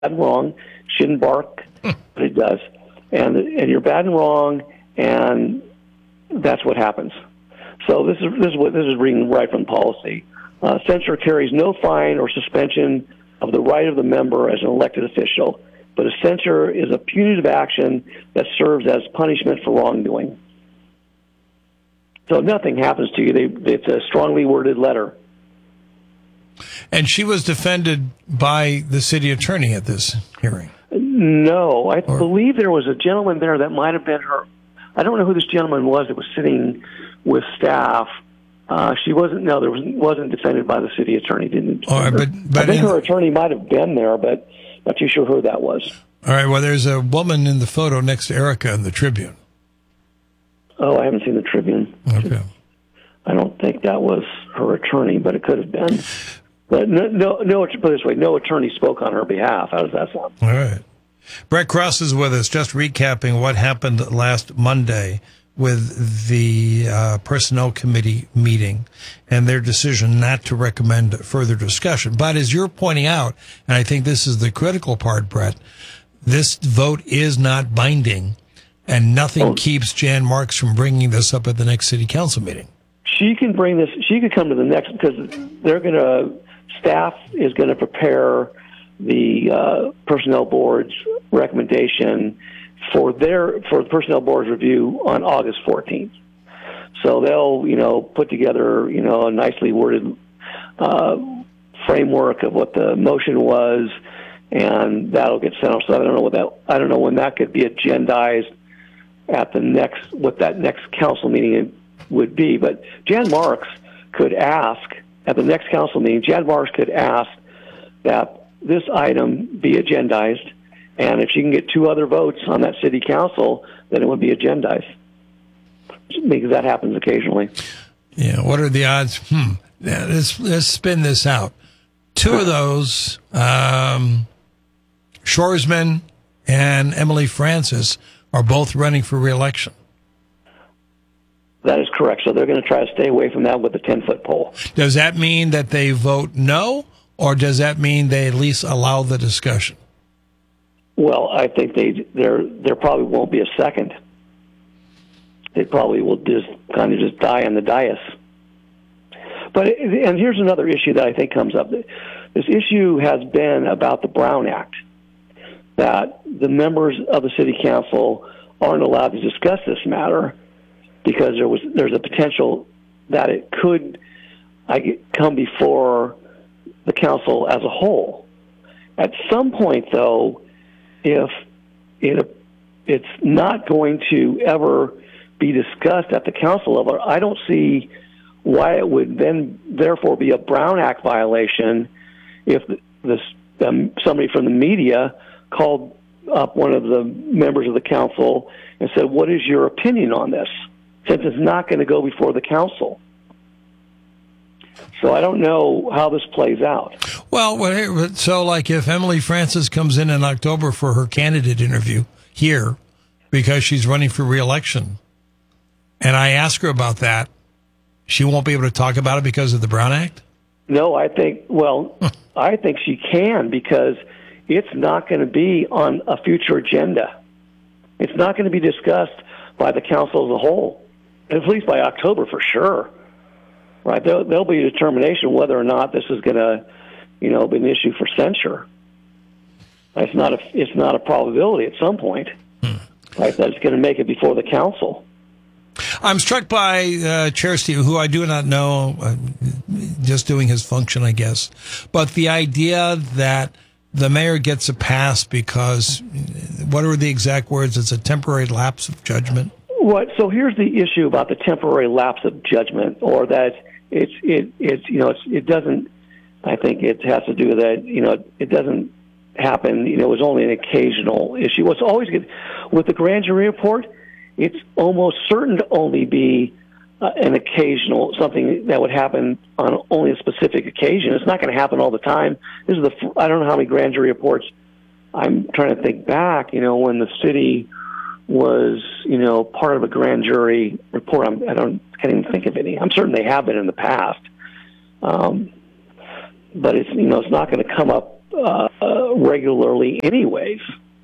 and wrong. Shouldn't bark, but it does. And you're bad and wrong, and that's what happens. So this is reading right from policy. Censure carries no fine or suspension of the right of the member as an elected official, but a censure is a punitive action that serves as punishment for wrongdoing. So nothing happens to you. It's a strongly worded letter. And she was defended by the city attorney at this hearing. No, I believe there was a gentleman there that might have been her. I don't know who this gentleman was that was sitting with staff. She wasn't. No, wasn't defended by the city attorney. Didn't. All right, but I think her attorney might have been there, but not too sure who that was. All right. Well, there's a woman in the photo next to Erica in the Tribune. Oh, I haven't seen the Tribune. Okay. I don't think that was her attorney, but it could have been. But no. Put it this way: no attorney spoke on her behalf. How does that sound? All right. Brett Cross is with us, just recapping what happened last Monday with the Personnel Committee meeting and their decision not to recommend further discussion. But as you're pointing out, and I think this is the critical part, Brett, this vote is not binding, and nothing keeps Jan Marks from bringing this up at the next city council meeting. She can bring this. She could come to the next, because staff is going to prepare the personnel board's recommendation for the personnel board's review on August 14th. So they'll, put together, a nicely worded framework of what the motion was, and that'll get sent off. So I don't know when that could be agendized at what that next council meeting would be. But Jan Marks could ask at the next council meeting. Jan Marks could ask that this item be agendized, and if she can get 2 other votes on that city council, then it would be agendized, because that happens occasionally. Yeah, what are the odds? Yeah, let's spin this out. 2 of those, Shoresman and Emily Francis, are both running for re-election. That is correct. So they're going to try to stay away from that with the 10-foot pole. Does that mean that they vote no, or does that mean they at least allow the discussion? Well, I think there probably won't be a second. They probably will just die on the dais. And here's another issue that I think comes up. This issue has been about the Brown Act, that the members of the city council aren't allowed to discuss this matter because there's a potential that it could come before the council as a whole. At some point, though, if it's not going to ever be discussed at the council level, I don't see why it would then therefore be a Brown Act violation if somebody from the media called up one of the members of the council and said, "What is your opinion on this?" Since it's not going to go before the council. So I don't know how this plays out. Well, so like if Emily Francis comes in October for her candidate interview here because she's running for re-election, and I ask her about that, she won't be able to talk about it because of the Brown Act? No, I think she can, because it's not going to be on a future agenda. It's not going to be discussed by the council as a whole, at least by October for sure. Right? There'll be a determination whether or not this is going to, be an issue for censure. It's not a probability at some point, right, that it's going to make it before the council. I'm struck by Chair Steve, who I do not know, just doing his function, I guess. But the idea that the mayor gets a pass because, what are the exact words? It's a temporary lapse of judgment. So here's the issue about the temporary lapse of judgment, or that it doesn't. I think it has to do with that. It doesn't happen. It was only an occasional issue. What's always good with the grand jury report, it's almost certain to only be an occasional, something that would happen on only a specific occasion. It's not going to happen all the time. I don't know how many grand jury reports. I'm trying to think back. When the city was, part of a grand jury report. I can't even think of any. I'm certain they have been in the past. But it's not going to come up regularly anyways.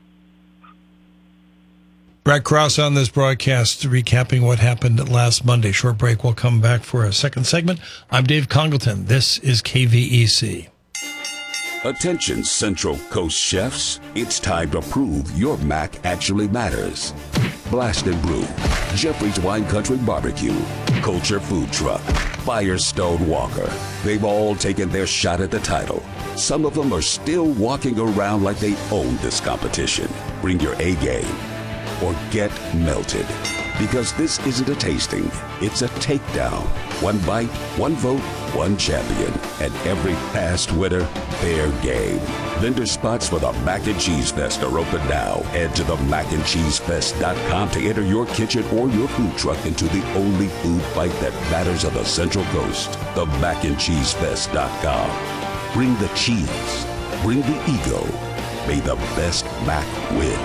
Brett Cross on this broadcast, recapping what happened last Monday. Short break. We'll come back for a second segment. I'm Dave Congleton. This is KVEC. Attention Central Coast chefs, it's time to prove your mac actually matters. Blast and Brew, Jeffrey's Wine Country Barbecue, Culture Food Truck, Firestone Walker. They've all taken their shot at the title. Some of them are still walking around like they own this competition. Bring your A game or get melted. Because this isn't a tasting, it's a takedown. One bite, one vote, one champion. And every past winner, fair game. Vendor spots for the Mac and Cheese Fest are open now. Head to the macandcheesefest.com to enter your kitchen or your food truck into the only food fight that matters on the Central Coast. The macandcheesefest.com. Bring the cheese. Bring the ego. May the best Mac win.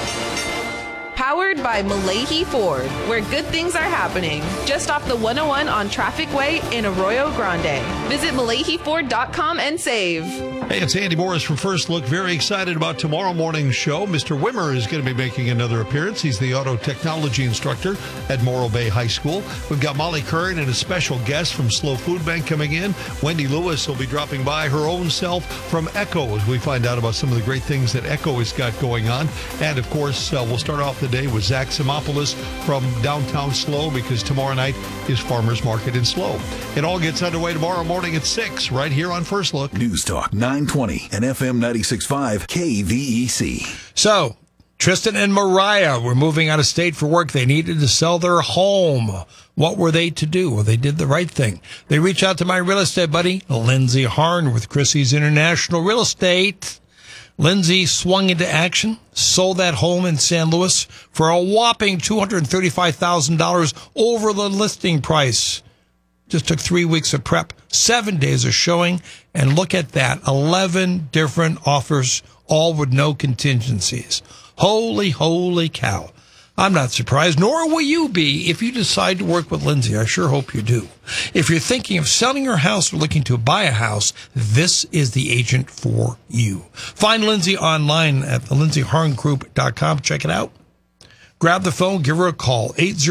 Powered by Malahi Ford, where good things are happening. Just off the 101 on Traffic Way in Arroyo Grande. Visit MalahiFord.com and save. Hey, it's Andy Morris from First Look. Very excited about tomorrow morning's show. Mr. Wimmer is going to be making another appearance. He's the auto technology instructor at Morro Bay High School. We've got Molly Curran and a special guest from Slow Food Bank coming in. Wendy Lewis will be dropping by her own self from Echo as we find out about some of the great things that Echo has got going on. And, of course, we'll start off the day with Zach Simopoulos from downtown Slow because tomorrow night is Farmers Market in Slow. It all gets underway tomorrow morning at 6 right here on First Look. News Talk 920 and FM 96.5 KVEC. So, Tristan and Mariah were moving out of state for work. They needed to sell their home. What were they to do? Well, they did the right thing. They reached out to my real estate buddy, Lindsay Harn with Chrissy's International Real Estate. Lindsay swung into action, sold that home in San Luis for a whopping $235,000 over the listing price. Just took 3 weeks of prep, 7 days of showing, and look at that, 11 different offers, all with no contingencies. Holy cow. I'm not surprised, nor will you be if you decide to work with Lindsay. I sure hope you do. If you're thinking of selling your house or looking to buy a house, this is the agent for you. Find Lindsay online at thelindsayharngroup.com. Check it out. Grab the phone, give her a call,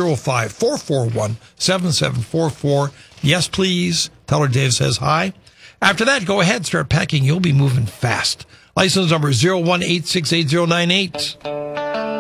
805-441-7744. Yes, please. Tell her Dave says hi. After that, go ahead, start packing. You'll be moving fast. License number 01868098.